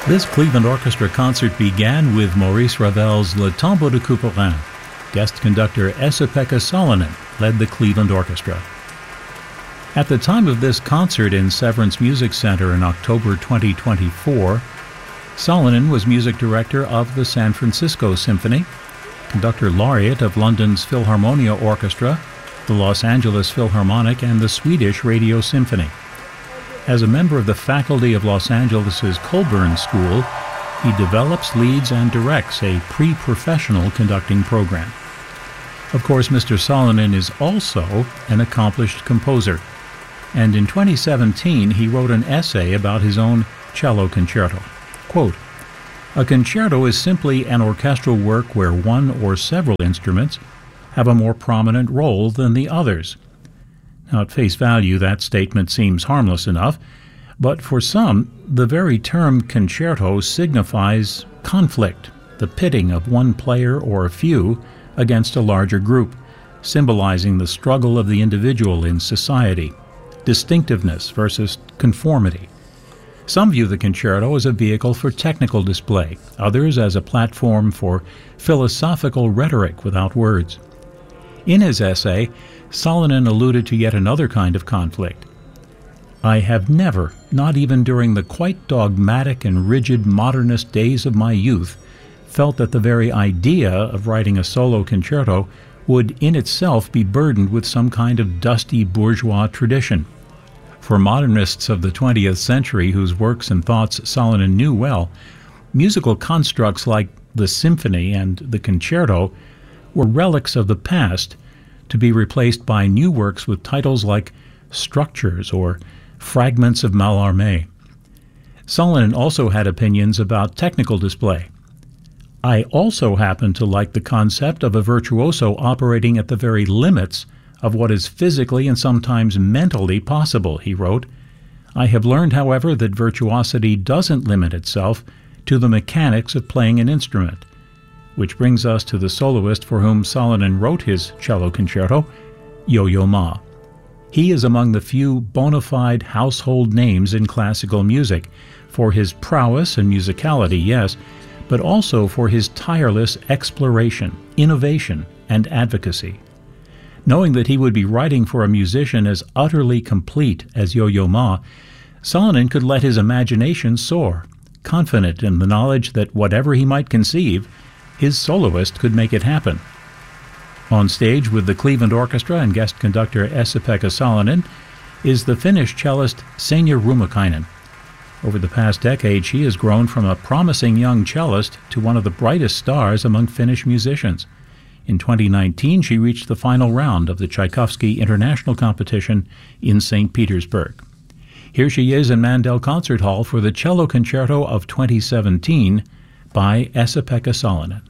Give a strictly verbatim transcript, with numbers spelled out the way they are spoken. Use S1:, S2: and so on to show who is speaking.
S1: This Cleveland Orchestra concert began with Maurice Ravel's Le Tombeau de Couperin. Guest conductor Esa-Pekka Salonen led the Cleveland Orchestra. At the time of this concert in Severance Music Center in October twenty twenty-four, Salonen was music director of the San Francisco Symphony, conductor laureate of London's Philharmonia Orchestra, the Los Angeles Philharmonic, and the Swedish Radio Symphony. As a member of the faculty of Los Angeles' Colburn School, he develops, leads, and directs a pre-professional conducting program. Of course, Mister Salonen is also an accomplished composer, and in twenty seventeen he wrote an essay about his own cello concerto. Quote, "A concerto is simply an orchestral work where one or several instruments have a more prominent role than the others." Now, at face value, that statement seems harmless enough, but for some, the very term concerto signifies conflict, the pitting of one player or a few against a larger group, symbolizing the struggle of the individual in society, distinctiveness versus conformity. Some view the concerto as a vehicle for technical display, others as a platform for philosophical rhetoric without words. In his essay, Salonen alluded to yet another kind of conflict. "I have never, not even during the quite dogmatic and rigid modernist days of my youth, felt that the very idea of writing a solo concerto would in itself be burdened with some kind of dusty bourgeois tradition." For modernists of the twentieth century, whose works and thoughts Salonen knew well, musical constructs like the symphony and the concerto were relics of the past, to be replaced by new works with titles like Structures or Fragments of Mallarmé. Salonen also had opinions about technical display. "I also happen to like the concept of a virtuoso operating at the very limits of what is physically and sometimes mentally possible," he wrote. "I have learned, however, that virtuosity doesn't limit itself to the mechanics of playing an instrument." Which brings us to the soloist for whom Salonen wrote his cello concerto, Yo-Yo Ma. He is among the few bona fide household names in classical music, for his prowess and musicality, yes, but also for his tireless exploration, innovation, and advocacy. Knowing that he would be writing for a musician as utterly complete as Yo-Yo Ma, Salonen could let his imagination soar, confident in the knowledge that whatever he might conceive, his soloist could make it happen. On stage with the Cleveland Orchestra and guest conductor Esa-Pekka Salonen is the Finnish cellist Seija Rummukainen. Over the past decade, she has grown from a promising young cellist to one of the brightest stars among Finnish musicians. In twenty nineteen, she reached the final round of the Tchaikovsky International Competition in Saint Petersburg. Here she is in Mandel Concert Hall for the cello concerto of twenty seventeen by Esa-Pekka Salonen.